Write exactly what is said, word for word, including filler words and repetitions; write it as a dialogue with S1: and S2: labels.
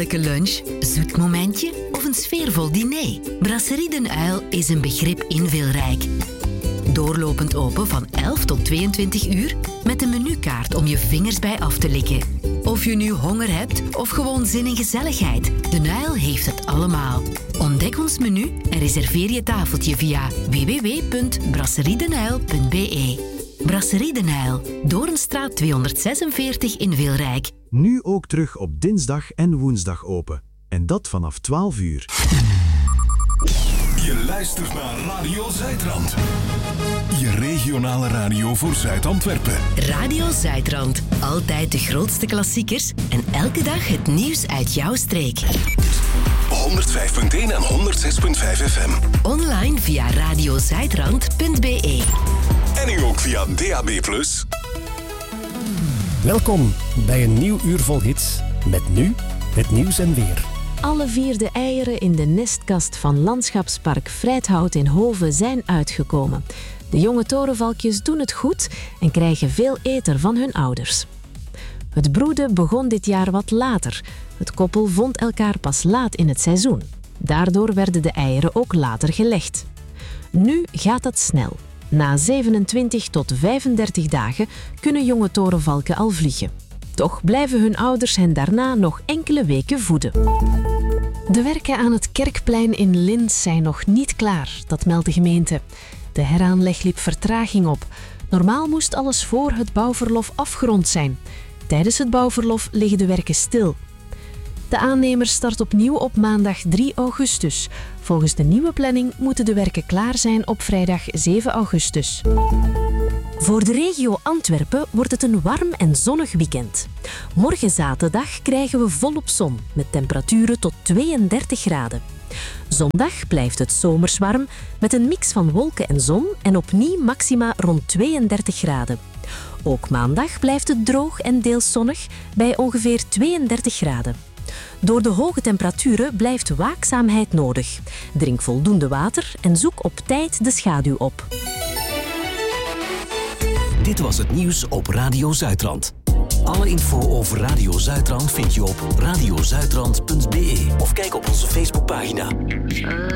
S1: heerlijke lunch, zoet momentje of een sfeervol diner? Brasserie Den Uil is een begrip in Wilrijk. Doorlopend open van elf tot tweeëntwintig uur met een menukaart om je vingers bij af te likken. Of je nu honger hebt of gewoon zin in gezelligheid, Den Uil heeft het allemaal. Ontdek ons menu en reserveer je tafeltje via w w w punt brasseriedenuil punt b e. Brasserie Den Uil, Doornstraat tweehonderdzesenveertig in Wilrijk.
S2: Nu ook terug op dinsdag en woensdag open. En dat vanaf twaalf uur.
S3: Je luistert naar Radio Zuidrand. Je regionale radio voor Zuid-Antwerpen.
S1: Radio Zuidrand. Altijd de grootste klassiekers en elke dag het nieuws uit jouw streek.
S3: honderdvijf punt één en honderdzes punt vijf F M.
S1: Online via radiozuidrand punt b e.
S3: En nu ook via D A B plus.
S4: Welkom bij een nieuw uur vol hits. Met nu het nieuws en weer.
S5: Alle vier de eieren in de nestkast van Landschapspark Vrijthout in Hoven zijn uitgekomen. De jonge torenvalkjes doen het goed en krijgen veel eter van hun ouders. Het broeden begon dit jaar wat later. Het koppel vond elkaar pas laat in het seizoen. Daardoor werden de eieren ook later gelegd. Nu gaat dat snel. Na zevenentwintig tot vijfendertig dagen kunnen jonge torenvalken al vliegen. Toch blijven hun ouders hen daarna nog enkele weken voeden. De werken aan het Kerkplein in Linz zijn nog niet klaar, dat meldt de gemeente. De heraanleg liep vertraging op. Normaal moest alles voor het bouwverlof afgerond zijn. Tijdens het bouwverlof liggen de werken stil. De aannemer start opnieuw op maandag drie augustus. Volgens de nieuwe planning moeten de werken klaar zijn op vrijdag zeven augustus. Voor de regio Antwerpen wordt het een warm en zonnig weekend. Morgen zaterdag krijgen we volop zon, met temperaturen tot tweeëndertig graden. Zondag blijft het zomers warm, met een mix van wolken en zon en opnieuw maxima rond tweeëndertig graden. Ook maandag blijft het droog en deels zonnig, bij ongeveer tweeëndertig graden. Door de hoge temperaturen blijft waakzaamheid nodig. Drink voldoende water en zoek op tijd de schaduw op.
S6: Dit was het nieuws op Radio Zuidrand. Alle info over Radio Zuidrand vind je op radiozuidrand punt b e of kijk op onze Facebookpagina.